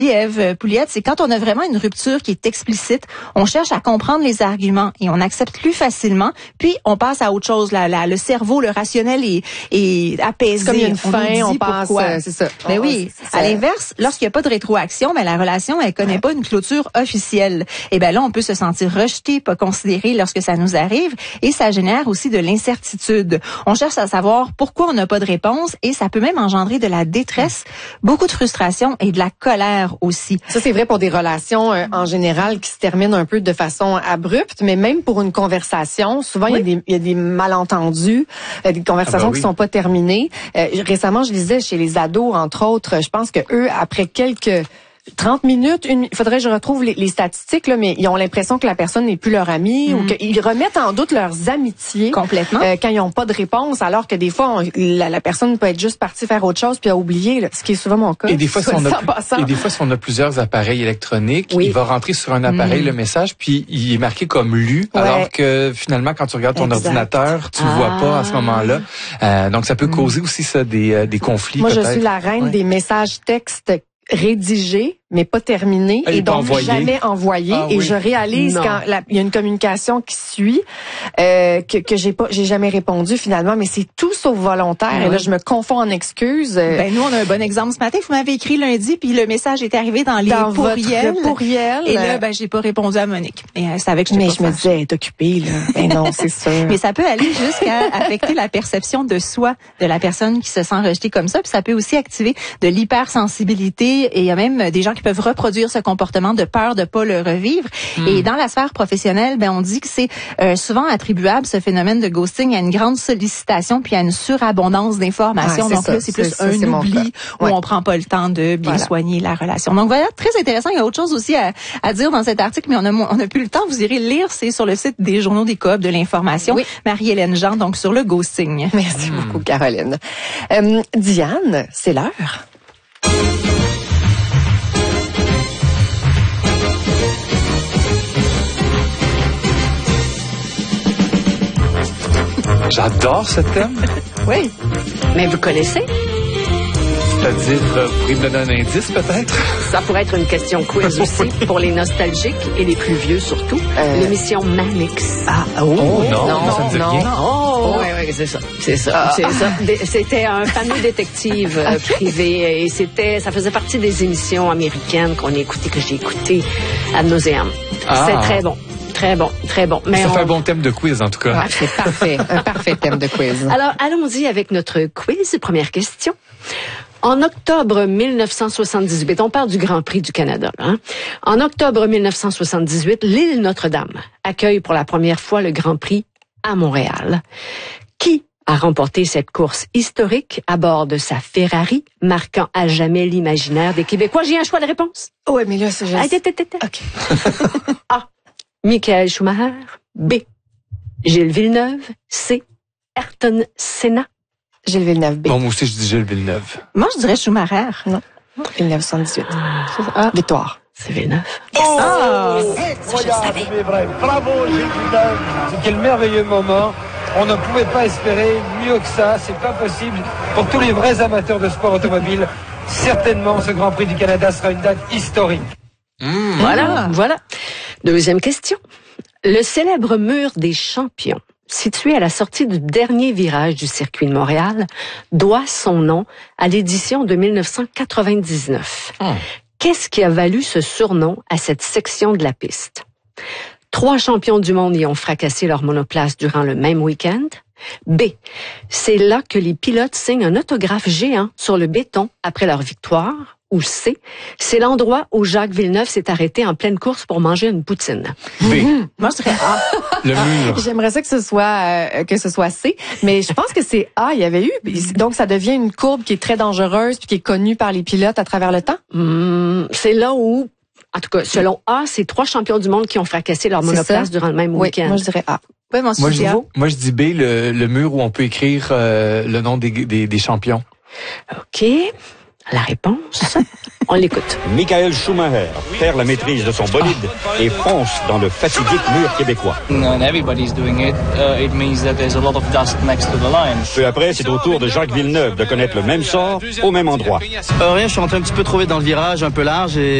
Ève Pouliette, c'est quand on a vraiment une rupture qui est explicite, on cherche à comprendre les arguments et on accepte plus facilement, puis on passe à autre chose. Le cerveau, le rationnel est apaisé. Comme il y a une fin, on passe, c'est ça. Mais oui, à l'inverse, lorsqu'il n'y a pas de rétroaction, la relation, elle connaît pas une clôture officielle. Et ben là, on peut se sentir rejeté, pas considéré lorsque ça nous arrive, et ça génère aussi de l'incertitude. On cherche à savoir pourquoi on n'a pas de réponse, et ça peut même engendrer de la détresse, beaucoup de frustration et de la colère aussi. Ça, c'est vrai pour des relations en général qui se terminent un peu de façon abrupte, mais même pour une conversation, souvent il y a des malentendus, des conversations qui sont pas terminées. Récemment, je lisais chez les ados, entre autres, je pense que eux, après quelques 30 minutes, il faudrait que je retrouve les statistiques, là, mais ils ont l'impression que la personne n'est plus leur amie ou qu'ils remettent en doute leurs amitiés. Complètement. Quand ils n'ont pas de réponse, alors que des fois, la personne peut être juste partie faire autre chose puis a oublié, là, ce qui est souvent mon cas. Et des fois, si on a plusieurs appareils électroniques, il va rentrer sur un appareil le message, puis il est marqué comme lu, alors que finalement, quand tu regardes ton ordinateur, tu le vois pas à ce moment-là. Donc, ça peut causer aussi ça des conflits. Moi, peut-être. Je suis la reine des messages textes rédigés, mais pas terminé, et donc jamais envoyé. Je réalise quand il y a une communication qui suit que j'ai jamais répondu finalement, mais c'est tout sauf volontaire. Et là, je me confonds en excuses. Nous, on a un bon exemple ce matin. Vous m'avez écrit lundi, puis le message est arrivé dans les courriels. Et là, j'ai pas répondu à Monique. Et elle savait que je me disais, elle est occupée, là. Ben non, c'est sûr. Mais ça peut aller jusqu'à affecter la perception de soi de la personne qui se sent rejetée comme ça. Puis ça peut aussi activer de l'hypersensibilité. Et il y a même des gens qui peuvent reproduire ce comportement de peur de pas le revivre. Et dans la sphère professionnelle, on dit que c'est souvent attribuable, ce phénomène de ghosting, à une grande sollicitation puis à une surabondance d'informations. Donc là, c'est plus un oubli où on prend pas le temps de bien soigner la relation. Donc voilà, très intéressant. Il y a autre chose aussi à dire dans cet article, mais on a plus le temps. Vous irez lire, c'est sur le site des journaux des Coop de l'information. Marie-Hélène Jean, donc sur le ghosting. Merci beaucoup, Caroline. Diane, c'est l'heure. J'adore ce thème. Oui. Mais vous connaissez? C'est-à-dire, vous pourriez me donner un indice, peut-être? Ça pourrait être une question quiz aussi, pour les nostalgiques et les plus vieux surtout. L'émission Mannix. Non, ça me dit rien. Oui, c'est ça. C'est ça. C'était un fameux détective privé, et ça faisait partie des émissions américaines que j'ai écoutées ad nauseam. C'était très bon. Très bon. Mais ça fait un bon thème de quiz, en tout cas. Ouais, c'est parfait. Un parfait thème de quiz. Alors, allons-y avec notre quiz. Première question. En octobre 1978, on parle du Grand Prix du Canada, là, hein? En octobre 1978, l'île Notre-Dame accueille pour la première fois le Grand Prix à Montréal. Qui a remporté cette course historique à bord de sa Ferrari, marquant à jamais l'imaginaire des Québécois? J'ai un choix de réponse. Oui, mais là, c'est juste... OK. A. Michael Schumacher. B. Gilles Villeneuve. C. Ayrton Senna. Gilles Villeneuve. B. Bon, moi aussi, je dis Gilles Villeneuve. Moi, je dirais Schumacher. Non. 1978. Victoire. C'est Villeneuve. Incroyable, mais vrai. Bravo, Gilles Villeneuve. Quel merveilleux moment. On ne pouvait pas espérer mieux que ça. C'est pas possible. Pour tous les vrais amateurs de sport automobile, certainement, ce Grand Prix du Canada sera une date historique. Voilà. Deuxième question. Le célèbre mur des champions, situé à la sortie du dernier virage du circuit de Montréal, doit son nom à l'édition de 1999. Qu'est-ce qui a valu ce surnom à cette section de la piste? 3 champions du monde y ont fracassé leur monoplace durant le même week-end. B. C'est là que les pilotes signent un autographe géant sur le béton après leur victoire. Ou C. C'est l'endroit où Jacques Villeneuve s'est arrêté en pleine course pour manger une poutine. B. Moi, je dirais A. Le mur. J'aimerais ça que ce soit C, mais je pense que c'est A. Il y avait eu, donc ça devient une courbe qui est très dangereuse puis qui est connue par les pilotes à travers le temps. C'est là où, en tout cas, selon A, c'est 3 champions du monde qui ont fracassé leur monoplace durant le même week-end. Moi, je dirais A. Ouais, moi, je dis B, le mur où on peut écrire le nom des champions. OK. La réponse, on l'écoute. Michael Schumacher perd la maîtrise de son bolide et fonce dans le fatidique mur québécois. Peu après, c'est au tour de Jacques Villeneuve de connaître le même sort au même endroit. Rien, je suis rentré un petit peu trop vite dans le virage, un peu large et